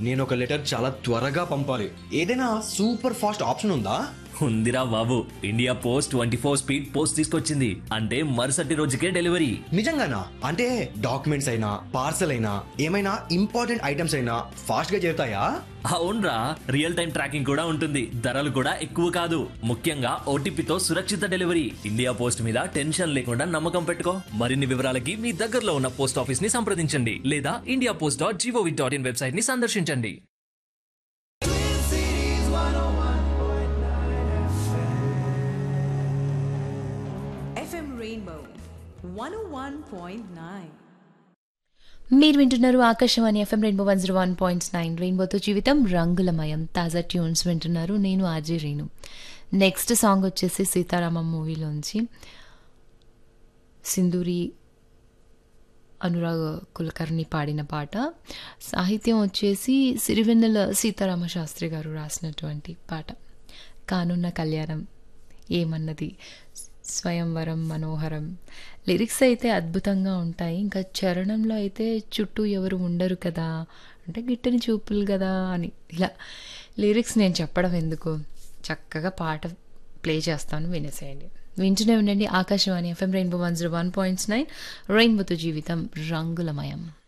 నేను ఒక లెటర్ చాలా త్వరగా పంపాలి. ఏదైనా సూపర్ ఫాస్ట్ ఆప్షన్ ఉందా? ఉందిరా బాబు, ఇండియా పోస్ట్ 24 స్పీడ్ పోస్ట్ తీసుకొచ్చింది. అంటే మరుసటి రోజుకే డెలివరీ. నిజంగానా? అంటే డాక్యుమెంట్స్ అయినా పార్సల్ అయినా ఏమైనా ఇంపార్టెంట్ ఐటమ్స్ అయినా ఫాస్ట్ గా చేరుతాయా? అవునరా, రియల్ టైం ట్రాకింగ్ కూడా ఉంటుంది. ధరలు కూడా ఎక్కువ కాదు. ముఖ్యంగా ఓటీపీతో సురక్షిత డెలివరీ. ఇండియా పోస్ట్ మీద టెన్షన్ లేకుండా నమ్మకం పెట్టుకో. మరిన్ని వివరాలకి మీ దగ్గరలో ఉన్న పోస్ట్ ఆఫీస్ ని సంప్రదించండి లేదా indiapost.gov.in వెబ్సైట్ ని సందర్శించండి. FM Rainbow 101.9. మీరు వింటున్నారు ఆకాశవాణి ఎఫ్ఎం రెయిన్బో 101.9. రెయిన్బోతో జీవితం రంగులమయం. తాజా ట్యూన్స్ వింటున్నారు. నేను ఆర్జే రేణు. నెక్స్ట్ సాంగ్ వచ్చేసి సీతారామం మూవీలోంచి సింధూరి అనురాగ్ కులకర్ణి పాడిన పాట. సాహిత్యం వచ్చేసి సిరివెన్నెల సీతారామ శాస్త్రి గారు రాసినటువంటి పాట. కానున్న కళ్యాణం ఏమన్నది, స్వయంవరం మనోహరం. లిరిక్స్ అయితే అద్భుతంగా ఉంటాయి. ఇంకా చరణంలో అయితే చుట్టూ ఎవరు ఉండరు కదా, అంటే గిట్టని చూపులు కదా అని ఇలా లిరిక్స్ నేను చెప్పడం ఎందుకు, చక్కగా పాట ప్లే చేస్తాను, వినేసేయండి. వింటూనే ఉండండి ఆకాశవాణి ఎఫ్ఎం రెయిన్బో 101.9. రెయిన్బోతో జీవితం రంగులమయం.